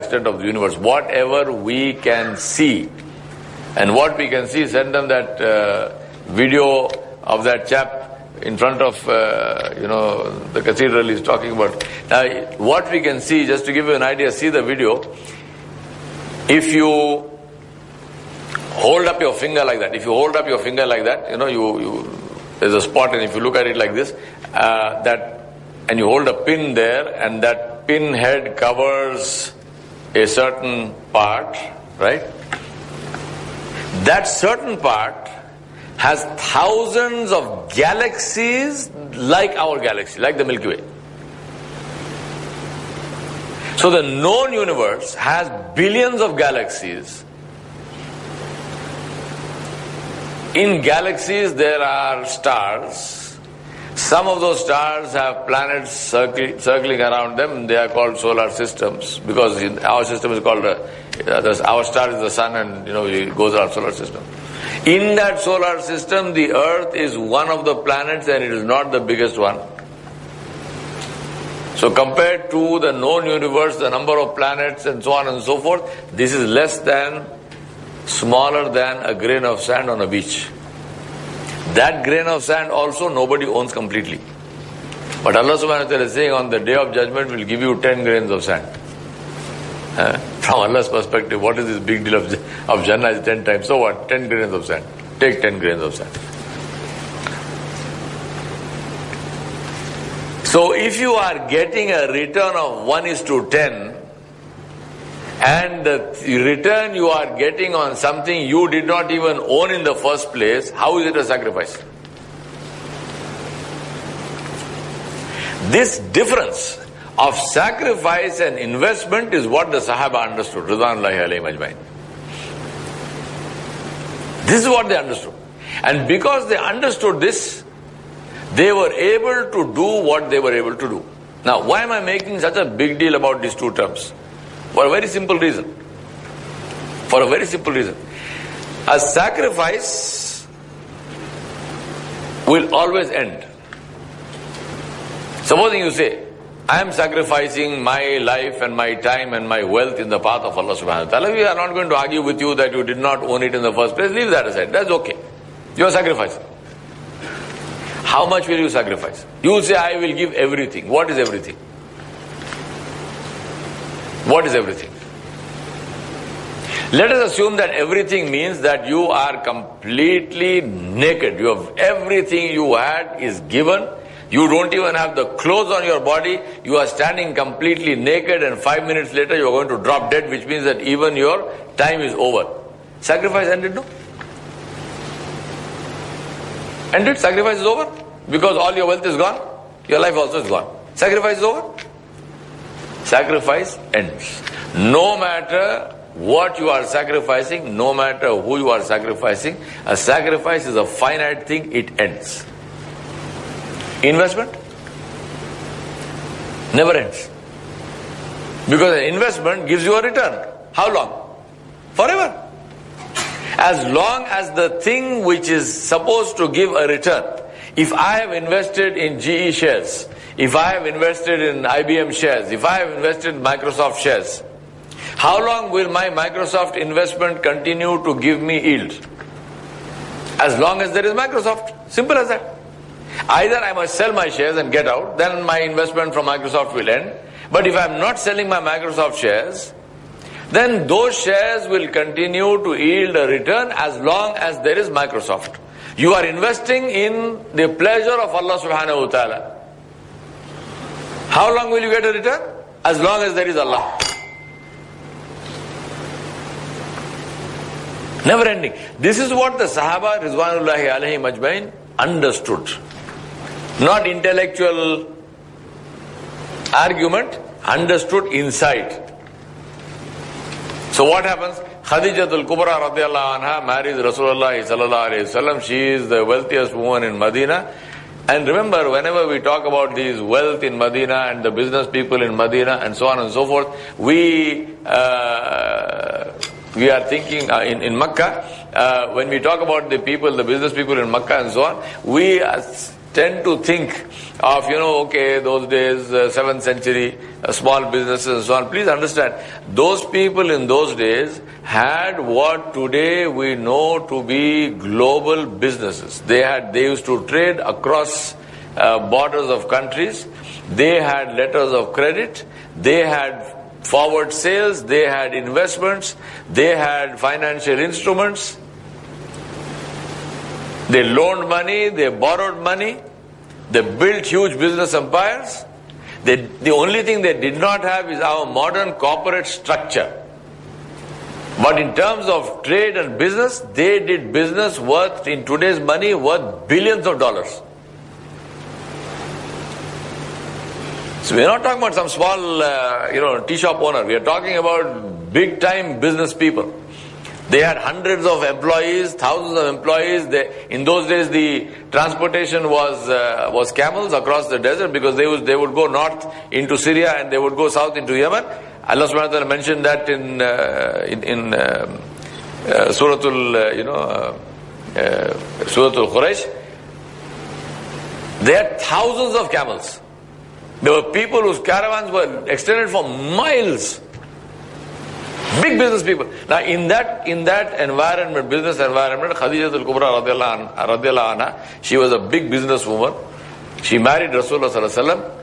extent of the universe, whatever we can see. And what we can see, send them that video of that chap in front of, the cathedral he's talking about. Now, what we can see, just to give you an idea, see the video. If you hold up your finger like that, there's a spot, and if you look at it like this, and you hold a pin there, and that pin head covers a certain part, right? That certain part has thousands of galaxies like our galaxy, like the Milky Way. So the known universe has billions of galaxies. In galaxies there are stars. Some of those stars have planets circling around them. They are called solar systems, because our system is called, our star is the sun, and it goes around solar system. In that solar system, the Earth is one of the planets, and it is not the biggest one. So compared to the known universe, the number of planets and so on and so forth, this is smaller than a grain of sand on a beach. That grain of sand also nobody owns completely. But Allah subhanahu wa ta'ala is saying, on the day of judgment will give you 10 grains of sand. From Allah's perspective, what is this big deal of Jannah is 10 times? So what? 10 grains of sand. Take 10 grains of sand. So if you are getting a return of 1:10, and the return you are getting on something you did not even own in the first place, how is it a sacrifice? This difference of sacrifice and investment is what the Sahaba understood, Ridwanullahi alayhim ajmain. This is what they understood. And because they understood this, they were able to do what they were able to do. Now, why am I making such a big deal about these two terms? For a very simple reason. A sacrifice will always end. Supposing you say, I am sacrificing my life and my time and my wealth in the path of Allah subhanahu wa ta'ala. We are not going to argue with you that you did not own it in the first place. Leave that aside. That's okay. You are sacrificing. How much will you sacrifice? You will say, I will give everything. What is everything? What is everything? Let us assume that everything means that you are completely naked. You have everything you had is given. You don't even have the clothes on your body. You are standing completely naked, and 5 minutes later you are going to drop dead, which means that even your time is over. Sacrifice ended, no? Ended? Sacrifice is over? Because all your wealth is gone? Your life also is gone. Sacrifice is over? Sacrifice ends. No matter what you are sacrificing, no matter who you are sacrificing, a sacrifice is a finite thing, it ends. Investment never ends. Because an investment gives you a return. How long? Forever. As long as the thing which is supposed to give a return, if I have invested in GE shares, if I have invested in IBM shares, if I have invested in Microsoft shares, how long will my Microsoft investment continue to give me yield? As long as there is Microsoft. Simple as that. Either I must sell my shares and get out, then my investment from Microsoft will end. But if I am not selling my Microsoft shares, then those shares will continue to yield a return as long as there is Microsoft. You are investing in the pleasure of Allah subhanahu wa ta'ala. How long will you get a return? As long as there is Allah. Never ending. This is what the Sahaba Ridwanullahi alayhim ajmain understood. Not intellectual argument, understood insight. So what happens? Khadijatul Kubra radiallahu anha marries Rasulullah sallallahu alayhi wasallam. She is the wealthiest woman in Medina. And remember, whenever we talk about these wealth in Medina and the business people in Medina and so on and so forth, we are thinking in Makkah, when we talk about the people, the business people in Makkah and so on, we tend to think of, okay, those days, 7th century, small businesses and so on. Please understand, those people in those days had what today we know to be global businesses. They used to trade across borders of countries. They had letters of credit. They had forward sales. They had investments. They had financial instruments. They loaned money, they borrowed money, they built huge business empires. The only thing they did not have is our modern corporate structure. But in terms of trade and business, they did business worth, in today's money, worth billions of dollars. So we're not talking about some small, tea shop owner. We are talking about big time business people. They had hundreds of employees, thousands of employees. In those days, the transportation was camels across the desert, because they would go north into Syria and they would go south into Yemen. Allah subhanahu wa ta'ala mentioned that in Suratul Quraysh. They had thousands of camels. There were people whose caravans were extended for miles. Big business people. Now in that environment, business environment, Khadijatul Kubra radiallahu anha, she was a big business woman. She married Rasulullah sallallahu alaihi wasallam.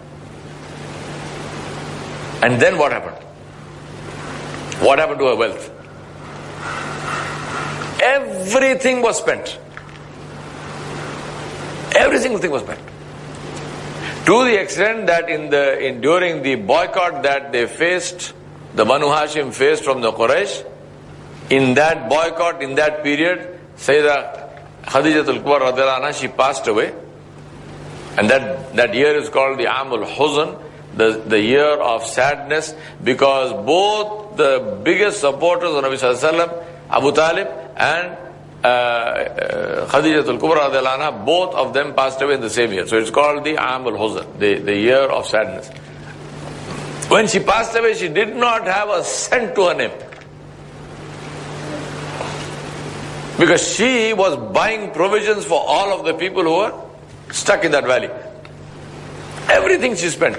And then what happened? What happened to her wealth? Everything was spent. Every single thing was spent. To the extent that during the boycott that they faced, the Banu Hashim faced from the Quraysh, in that boycott, in that period, Sayyidah Khadijatul Kubra radiallahu anha, she passed away. And that year is called the Amul Huzn, the year of sadness, because both the biggest supporters of Nabi sallallahu alaihi wasallam, Abu Talib and Khadijatul Kubra radiallahu anha, both of them passed away in the same year. So it's called the Amul Huzn, the year of sadness. When she passed away, she did not have a cent to her name. Because she was buying provisions for all of the people who were stuck in that valley. Everything she spent.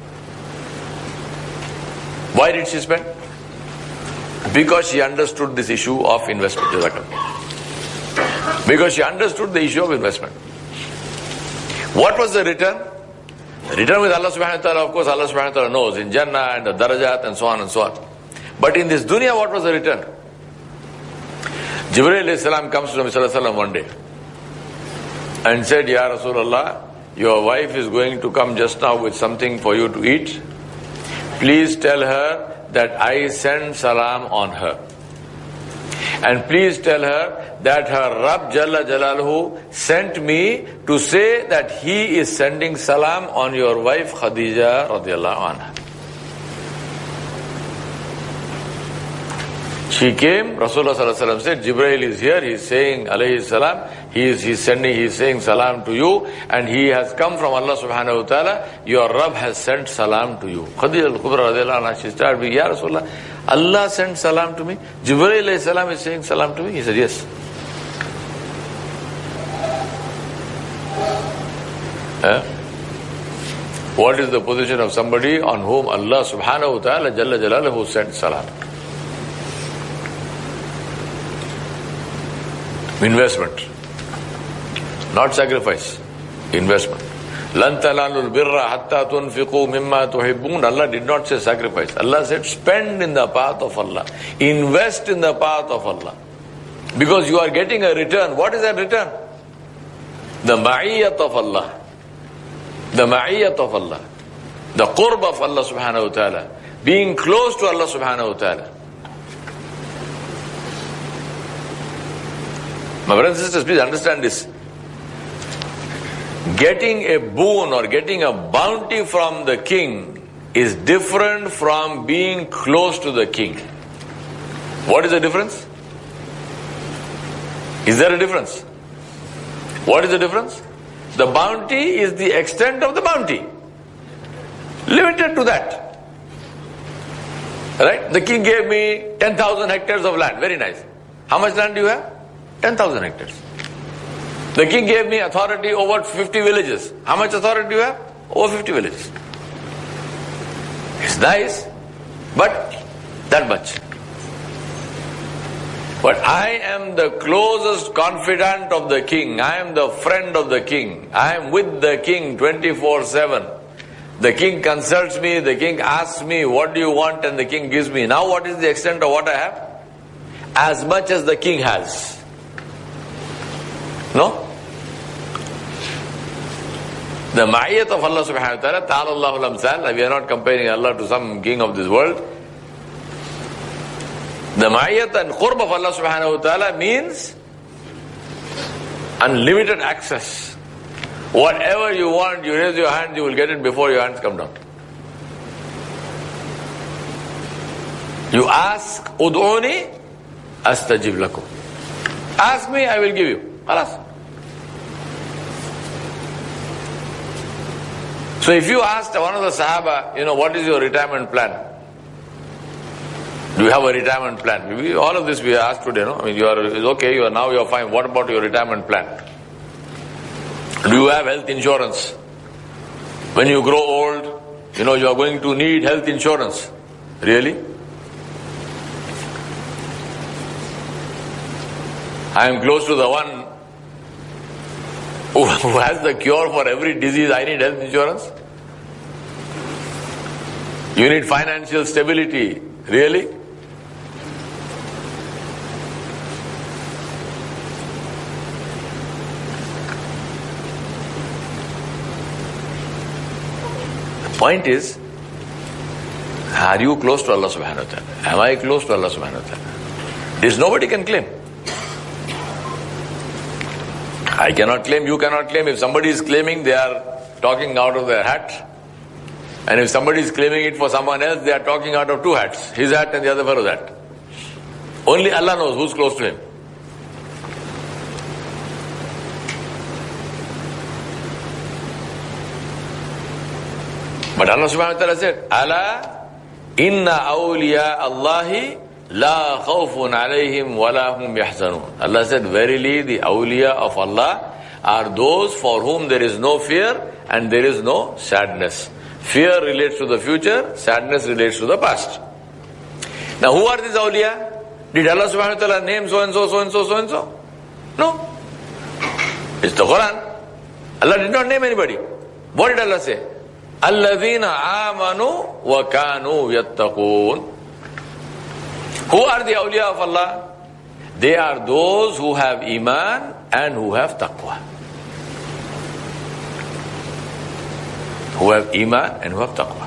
Why did she spend? Because she understood this issue of investment. Because she understood the issue of investment. What was the return? Return with Allah subhanahu wa ta'ala, of course, Allah subhanahu wa ta'ala knows, in Jannah and the darajat and so on and so on. But in this dunya, what was the return? Jibreel alayhi salam comes to Nabi sallallahu alayhi wa sallam one day and said, Ya Rasulullah, your wife is going to come just now with something for you to eat. Please tell her that I send salam on her. And please tell her that her Rabb Jalla Jalaluhu sent me to say that he is sending salam on your wife Khadija radiallahu anha. She came, Rasulullah sallallahu alaihi wasallam said, Jibreel is here, he is saying alayhi salam, he is saying salam to you, and he has come from Allah subhanahu wa ta'ala, your Rabb has sent salam to you. Khadija al-Kubra radiallahu anha, she started with, Ya Rasulullah, Allah sent salam to me? Jibreel alayhi salam is saying salam to me? He said, yes. What is the position of somebody on whom Allah subhanahu wa ta'ala Jalla Jalaluhu sent salam? Investment. Not sacrifice. Investment. لَن تَنَالُوا الْبِرَّ حَتَّى تُنْفِقُوا مِمَّا تُحِبُّونَ. Allah did not say sacrifice. Allah said spend in the path of Allah. Invest in the path of Allah. Because you are getting a return. What is that return? The ma'iyyat of Allah. The ma'iyyat of Allah. The qurb of Allah subhanahu wa ta'ala. Being close to Allah subhanahu wa ta'ala. My brothers and sisters, please understand this. Getting a boon or getting a bounty from the king is different from being close to the king. What is the difference? Is there a difference? What is the difference? The bounty is the extent of the bounty. Limited to that. Right? The king gave me 10,000 hectares of land. Very nice. How much land do you have? 10,000 hectares. The king gave me authority over 50 villages. How much authority do you have? Over 50 villages. It's nice, but that much. But I am the closest confidant of the king. I am the friend of the king. I am with the king 24/7. The king consults me, the king asks me, what do you want? And the king gives me. Now what is the extent of what I have? As much as the king has. No? The ma'iyat of Allah subhanahu wa ta'ala, ta'ala Allahu al-amsal, we are not comparing Allah to some king of this world. The ma'iyat and qurb of Allah subhanahu wa ta'ala means unlimited access. Whatever you want, you raise your hand, you will get it before your hands come down. You ask, ud'uni astajib lakum. Ask me, I will give you. Khalas. So if you asked one of the Sahaba, what is your retirement plan? Do you have a retirement plan? All of this we asked today, no? It's okay, you are fine. What about your retirement plan? Do you have health insurance? When you grow old, you are going to need health insurance. Really? I am close to the one who has the cure for every disease. I need health insurance. You need financial stability. Really? Point is, are you close to Allah subhanahu wa ta'ala? Am I close to Allah subhanahu wa ta'ala? This nobody can claim. I cannot claim, you cannot claim. If somebody is claiming, they are talking out of their hat. And if somebody is claiming it for someone else, they are talking out of two hats. His hat and the other fellow's hat. Only Allah knows who's close to him. But Allah subhanahu wa ta'ala said, Ala inna awliya Allahi la khawfun alayhim wa la hum yahzanun. Allah said, verily the awliya of Allah are those for whom there is no fear and there is no sadness. Fear relates to the future, sadness relates to the past. Now who are these awliya? Did Allah subhanahu wa ta'ala name so and so, so and so, so and so? No. It's the Quran. Allah did not name anybody. What did Allah say? الَّذِينَ آمَنُوا وَكَانُوا يَتَّقُونَ. Who are the awliya of Allah? They are those who have iman and who have taqwa. Who have iman and who have taqwa.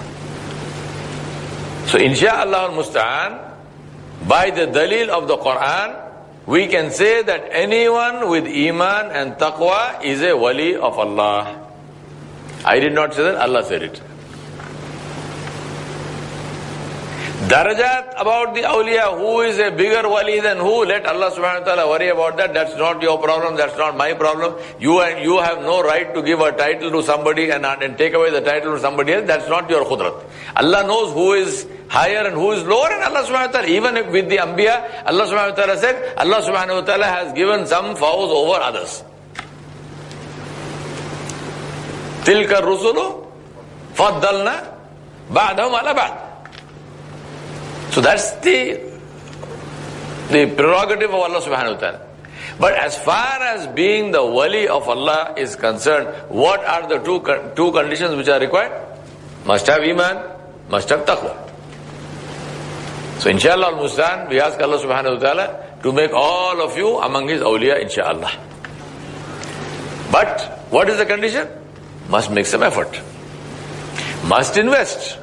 So insha'Allah al-Musta'an, by the dalil of the Quran, we can say that anyone with iman and taqwa is a wali of Allah. I did not say that, Allah said it. Darajat about the awliya, who is a bigger wali than who, let Allah subhanahu wa ta'ala worry about that. That's not your problem, that's not my problem. You have no right to give a title to somebody and take away the title to somebody else. That's not your khudrat. Allah knows who is higher and who is lower, and Allah subhanahu wa ta'ala, even with the Anbiya, Allah subhanahu wa ta'ala said, Allah subhanahu wa ta'ala has given some fawz over others. Tilka rusulu faddalna ba'dahum ala ba'd. So that's the prerogative of Allah subhanahu wa ta'ala. But as far as being the wali of Allah is concerned, what are the two conditions which are required? Must have iman, must have taqwa. So inshallah al-Mustan, we ask Allah subhanahu wa ta'ala to make all of you among his awliya, inshallah. But what is the condition? Must make some effort. Must invest.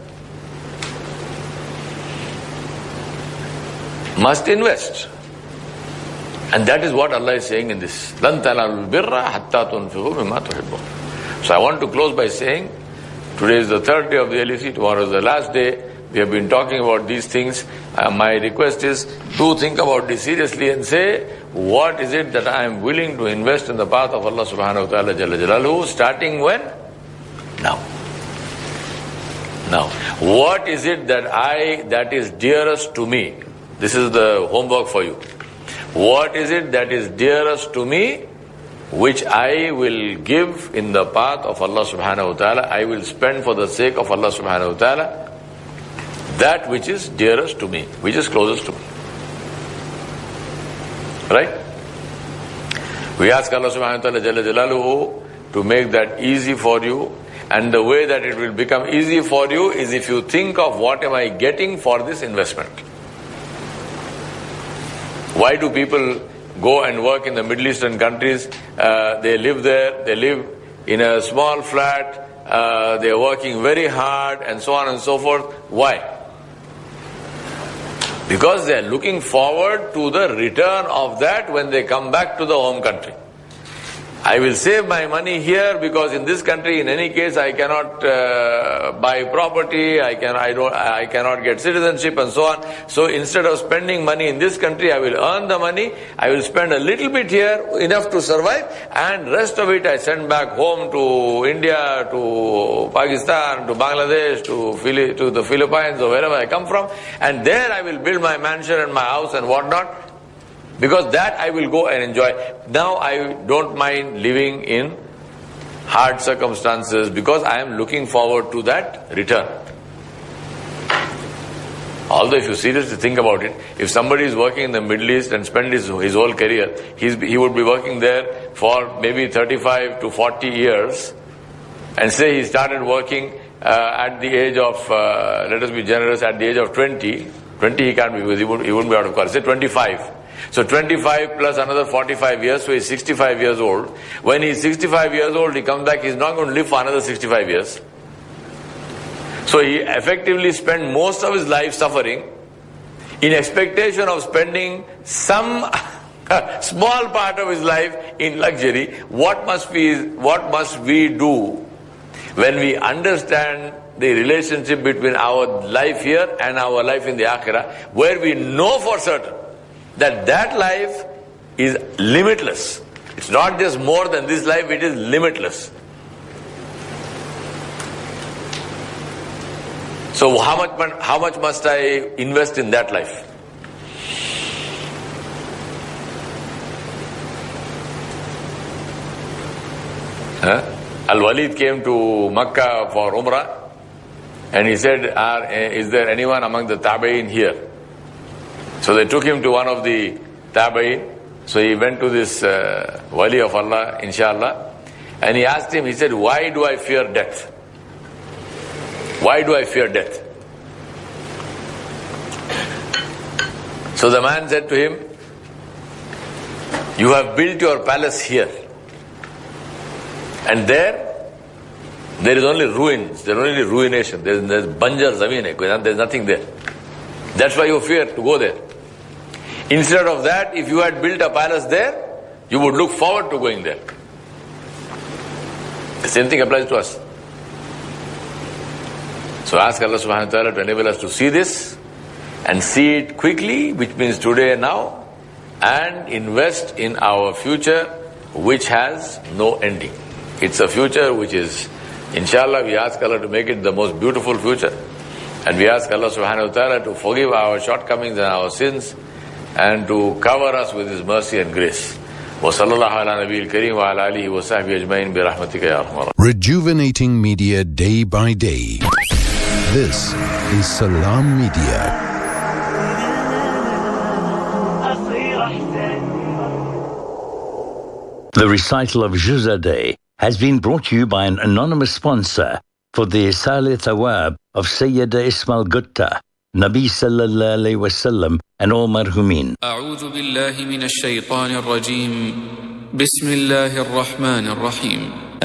Must invest. And that is what Allah is saying in this. لَن تَنَالُوا الْبِرَّ حَتَّى تُنْفِقُوا مِمَّا تُحِبُّونَ. So I want to close by saying, today is the third day of the LEC, tomorrow is the last day. We have been talking about these things. My request is, do think about this seriously and say, what is it that I am willing to invest in the path of Allah subhanahu wa ta'ala jalla jalaluhu, starting when? Now. Now. What is it that is dearest to me? This is the homework for you. What is it that is dearest to me which I will give in the path of Allah subhanahu wa ta'ala. I will spend for the sake of Allah subhanahu wa ta'ala that which is dearest to me, which is closest to me. Right? We ask Allah subhanahu wa ta'ala Jalla Jalaluhu to make that easy for you. And the way that it will become easy for you is if you think of what am I getting for this investment. Why do people go and work in the Middle Eastern countries? They live there, they live in a small flat, they are working very hard and so on and so forth. Why? Because they are looking forward to the return of that when they come back to the home country. I will save my money here because in this country, in any case, I cannot buy property, I cannot get citizenship and so on. So instead of spending money in this country, I will earn the money, I will spend a little bit here, enough to survive, and rest of it I send back home to India, to Pakistan, to Bangladesh, to the Philippines or wherever I come from, and there I will build my mansion and my house and whatnot. Because that I will go and enjoy. Now I don't mind living in hard circumstances because I am looking forward to that return. Although if you seriously think about it, if somebody is working in the Middle East and spend his whole career, he would be working there for maybe 35 to 40 years, and say he started working at the age of, let us be generous, at the age of 20 he can't be, because he wouldn't be out of college, say 25. So 25 plus another 45 years, so he's 65 years old. When he's 65 years old, he comes back, he's not going to live for another 65 years. So he effectively spent most of his life suffering in expectation of spending some small part of his life in luxury. What must we do when we understand the relationship between our life here and our life in the Akhirah, where we know for certain that life is limitless. It's not just more than this life, it is limitless. So how much must I invest in that life? Al-Walid came to Makkah for Umrah, and he said, is there anyone among the Tabi'in here? So they took him to one of the Tabi'in. So he went to this Wali of Allah, inshallah, and he asked him, he said, why do I fear death? Why do I fear death? So the man said to him, you have built your palace here, and there is only ruins, there is only ruination, there's banjar zameen hai, there's nothing there. That's why you fear to go there. Instead of that, if you had built a palace there, you would look forward to going there. The same thing applies to us. So ask Allah subhanahu wa ta'ala to enable us to see this and see it quickly, which means today and now, and invest in our future which has no ending. It's a future which is, inshallah, we ask Allah to make it the most beautiful future. And we ask Allah subhanahu wa ta'ala to forgive our shortcomings and our sins, and to cover us with His mercy and grace. Rejuvenating media day by day. This is Salam Media. The recital of Juz a Day has been brought to you by an anonymous sponsor for the Isal Thawab of Sayyida Ismail Gutta, Nabi sallallahu alayhi wasallam, and all marhumin. أعوذ بالله من الشيطان الرجيم. بسم الله الرحمن الرحيم.